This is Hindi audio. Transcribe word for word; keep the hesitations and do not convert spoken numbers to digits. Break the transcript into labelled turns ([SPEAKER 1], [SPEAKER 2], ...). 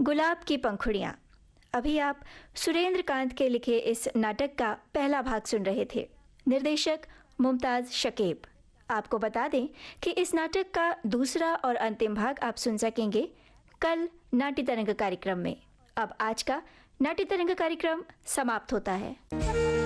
[SPEAKER 1] गुलाब की पंखुड़ियाँ। अभी आप सुरेंद्र कांत के लिखे इस नाटक का पहला भाग सुन रहे थे। निर्देशक मुमताज़ शकीब। आपको बता दें कि इस नाटक का दूसरा और अंतिम भाग आप सुन सकेंगे कल नाट्य तरंग कार्यक्रम में। अब आज का नाट्य तरंग कार्यक्रम समाप्त होता है।